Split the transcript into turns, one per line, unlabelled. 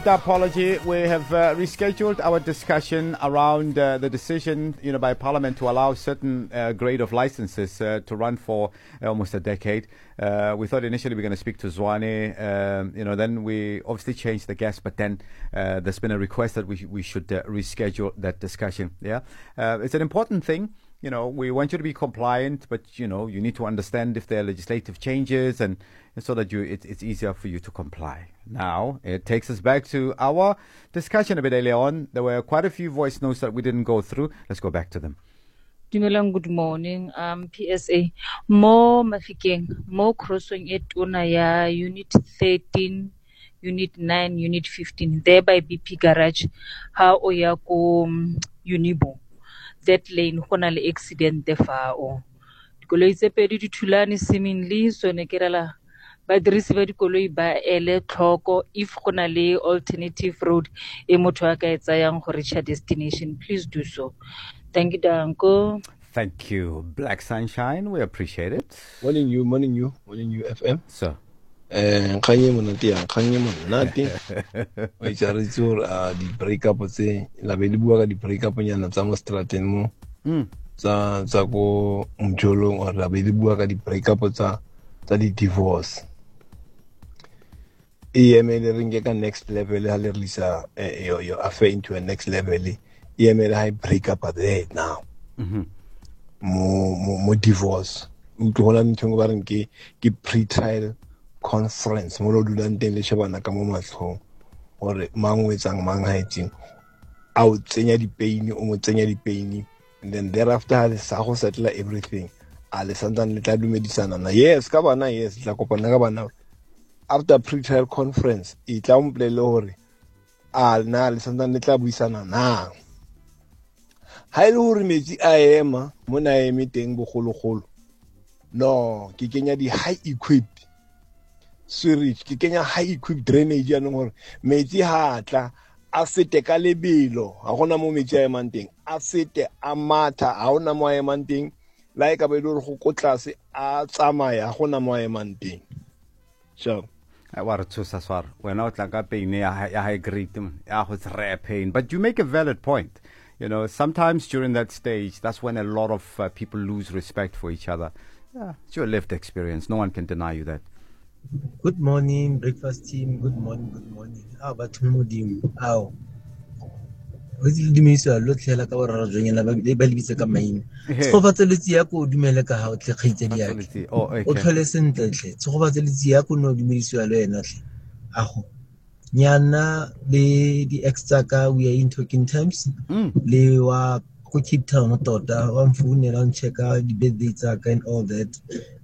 Apology. We have rescheduled our discussion around the decision, by Parliament to allow certain grade of licenses to run for almost a decade. We thought initially we were going to speak to Zwane. Then we obviously changed the guest, but then there's been a request that we should reschedule that discussion. Yeah, it's an important thing. We want you to be compliant, but you need to understand if there are legislative changes and so that it's easier for you to comply. Now, it takes us back to our discussion a bit earlier on. There were quite a few voice notes that we didn't go through. Let's go back to them.
Dumelang, good morning. PSA. Mo Mafikeng, mo crossing it una ya Unit 13, Unit 9, Unit 15, there by BP Garage, ha o ya ko Unibo. That lane go na le accident de fao. Dikoloi tse pedi di thulane seemingly so ne ke rela ba dirisi ba dikoloi ba ele tlhoko if go na le alternative road e motho a ka e tsayang go reach a destination, please do so. Thank you, Danko.
Thank you, Black Sunshine. We appreciate it.
Morning you, FM.
Sir.
Kanye monate o itsaritse di break up tse la be di bua ka di break up nyana tsa mo strateng mo tsa go mjolong or la be di bua ka di break up tsa di divorce emele ringe ka next level ha le release your affair into a next level emele high break up at there now mo divorce utlola ntho ba reng ke pre-trial conference mo lo dulang teng le shebana ka mo matlhong gore mang o etsang mang ha etseng a o tsenya di pain o mo tsenya di pain and then thereafter ha le sa go settle everything a le santana le tla dumedisana na yes ka bana yes tla kopana ka bana after pre-trial conference e tla mpolele gore a na le santana le tla buisana na ha ile hore metsi a ema mo na eme teng bogologolo no ke kenya di high equipped sewage ke kenya high equipped drainage ya gore metsi ha tla a fete ka lebelo ha gona mo metsi a emang teng a fete a matha ha ona mo a emang teng la e ka be le go tlase a tsamaya ha gona mo a emang teng so
wa re tsosa swar wena o tla ka pain ya high grade ya go tsre pain, but you make a valid point. Sometimes during that stage, that's when a lot of people lose respect for each other. Yeah, it's your lived experience. No one can deny you that.
Good morning, breakfast team. Good morning. How about Modim? How? What's the dimension of Lotlella or Junior Belvis a main? So what the Liziaco Dumeleka how to hate
Oh, okay.
So what the Liziaco no dimension Aho. Nyana the extra we are in talking terms. They were keep town daughter, one phone and check out the bed and all that.